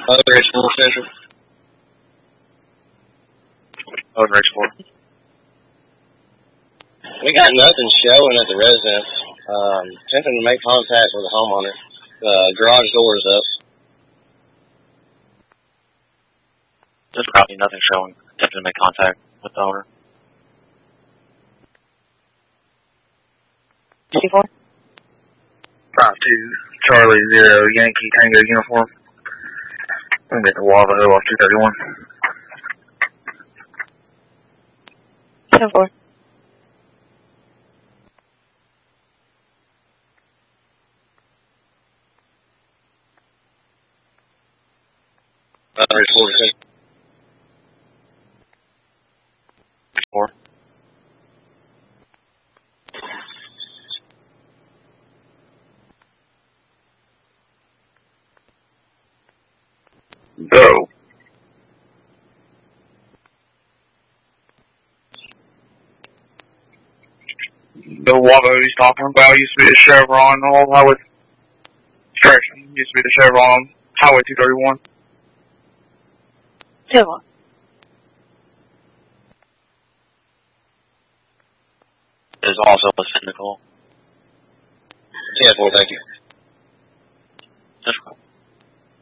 Other Explorer Central. Other Explorer. We got nothing showing at the residence. Attempting to make contact with the homeowner. The garage door is up. There's probably nothing showing. Attempting to make contact with the owner. 54? 5-2, Charlie 0, Yankee Tango uniform. I'm going to get the Wavaho off 231. 10-4. Other Explorer Central. 4. Go. The Wavaho he's talking about used to be the Chevron on Highway. Correction, used to be the Chevron on Highway 231. 10-1. There's also a cynical. 10-4, thank you. That's cool.